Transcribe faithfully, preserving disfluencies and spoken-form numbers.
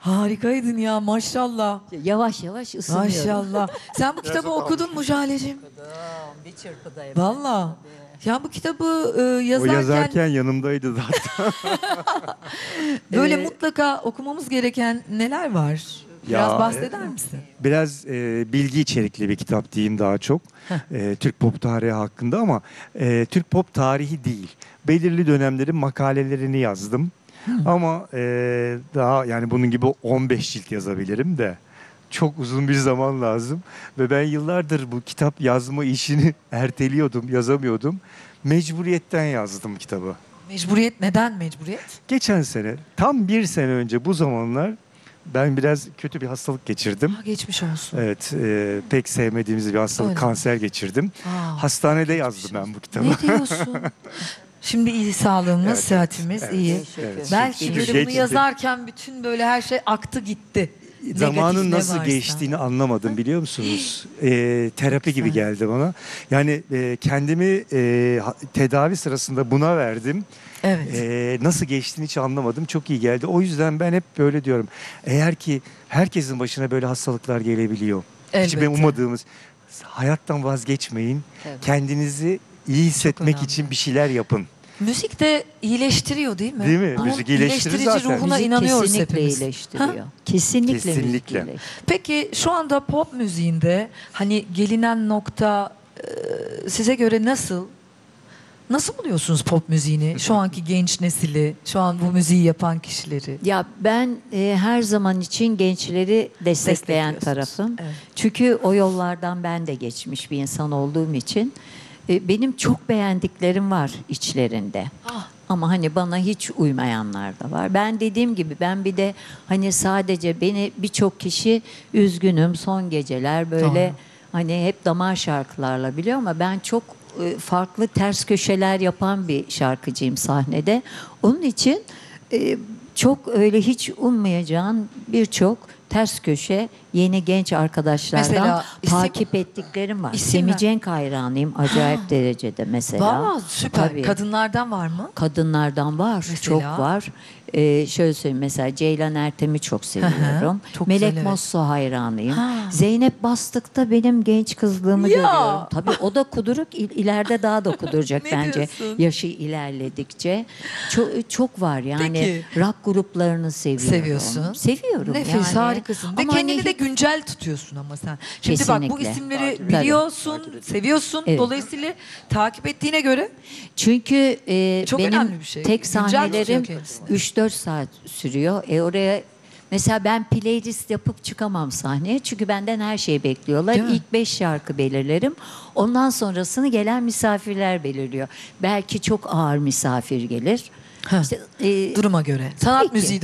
Harikaydın ya, maşallah. Yavaş yavaş ısınıyorum. Maşallah. Sen bu kitabı okudun mu Jale'cim? Bir çırpıda hep. Valla. Ya bu kitabı e, O yazarken, yazarken yanımdaydı zaten. böyle Ee, mutlaka okumamız gereken neler var? Ya, Biraz bahseder misin? Biraz e, bilgi içerikli bir kitap diyeyim daha çok. E, Türk pop tarihi hakkında ama e, Türk pop tarihi değil. Belirli dönemlerin makalelerini yazdım. Ama e, daha yani bunun gibi on beş cilt yazabilirim de çok uzun bir zaman lazım. Ve ben yıllardır bu kitap yazma işini erteliyordum, yazamıyordum. Mecburiyetten yazdım kitabı. Mecburiyet, neden mecburiyet? Geçen sene, tam bir sene önce bu zamanlar ben biraz kötü bir hastalık geçirdim. Ha, geçmiş olsun. Evet, e, pek sevmediğimiz bir hastalık, Öyle. kanser geçirdim. Aa, Hastanede yazdım ben bu kitabı. ne diyorsun? Şimdi iyi sağlığımız, Evet, sıhhatimiz evet, iyi. evet. Belki Şimdi böyle bunu geçti. yazarken bütün böyle her şey aktı gitti. Zamanın Negatif ne nasıl varsa. geçtiğini anlamadım biliyor musunuz? E, terapi gibi geldi bana. Yani e, kendimi e, ha- tedavi sırasında buna verdim. Evet. E, nasıl geçtiğini hiç anlamadım. Çok iyi geldi. O yüzden ben hep böyle diyorum. Eğer ki herkesin başına böyle hastalıklar gelebiliyor. Hiç Elbette. ben ummadığımız. Hayattan vazgeçmeyin. Evet. Kendinizi iyi hissetmek önemli. için bir şeyler yapın. Müzik de iyileştiriyor değil mi? Değil mi? Bunun Müzik iyileştirir iyileştirici zaten. ruhuna Müzik inanıyoruz kesinlikle hepimiz. iyileştiriyor. Ha? Kesinlikle, müzik Kesinlikle. iyileştiriyor. Peki şu anda pop müziğinde hani gelinen nokta e, size göre nasıl? Nasıl buluyorsunuz pop müziğini? Şu anki genç nesili, şu an bu müziği yapan kişileri. Ya ben e, her zaman için gençleri destekleyen Destekliyorsunuz. tarafım. Evet. Çünkü o yollardan ben de geçmiş bir insan olduğum için e, benim çok beğendiklerim var içlerinde. Ah. Ama hani bana hiç uymayanlar da var. Ben dediğim gibi ben bir de hani sadece beni birçok kişi üzgünüm son geceler böyle Doğru. hani hep damar şarkılarla biliyor ama ben çok e, farklı ters köşeler yapan bir şarkıcıyım sahnede. Onun için e, çok öyle hiç ummayacağın birçok ters köşe yeni genç arkadaşlardan Mesela isim- takip ettiklerim var. İsim Semih ver. Cenk hayranıyım acayip derecede mesela. Valla süper. Tabii. Kadınlardan var mı? Kadınlardan var, Mesela? çok var. Ee, şöyle söyleyeyim mesela Ceylan Ertem'i çok seviyorum. Çok Melek güzel, evet. Mosso hayranıyım. Ha. Zeynep Bastık'ta benim genç kızlığımı Ya. görüyorum. Tabii o da kuduruk, il- ileride daha da kuduracak Ne bence diyorsun? yaşı ilerledikçe. Çok, çok var yani Peki. rock gruplarını seviyorum. Seviyorsun. Seviyorum Nefis, yani. harikasın. Ve Ama kendini hani de hiç- güncel tutuyorsun ama sen. Şimdi bak bu Kesinlikle. isimleri Tabii. biliyorsun, seviyorsun. Evet. Dolayısıyla takip ettiğine göre Çünkü e, Çok benim önemli bir şey. tek Güncel sahnelerim tutuyor kendisini. üç dört saat sürüyor. E oraya mesela ben playlist yapıp çıkamam sahneye. Çünkü benden her şeyi bekliyorlar. Değil mi? İlk beş şarkı belirlerim. Ondan sonrasını gelen misafirler belirliyor. Belki çok ağır misafir gelir. Ha. İşte, e, duruma göre. Sanat Peki. müziği